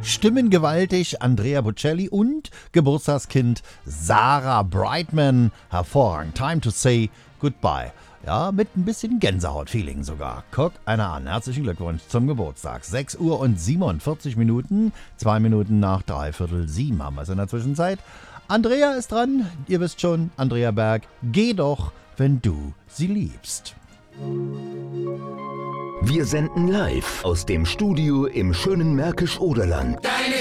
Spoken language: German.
Stimmengewaltig Andrea Bocelli und Geburtstagskind Sarah Brightman. Hervorragend. Time to say goodbye. Ja, mit ein bisschen Gänsehaut-Feeling sogar. Guck einer an. Herzlichen Glückwunsch zum Geburtstag. 6 Uhr und 47 Minuten. 2 Minuten nach 6:45 haben wir es in der Zwischenzeit. Andrea ist dran. Ihr wisst schon, Andrea Berg. Geh doch, wenn du sie liebst. Wir senden live aus dem Studio im schönen Märkisch-Oderland.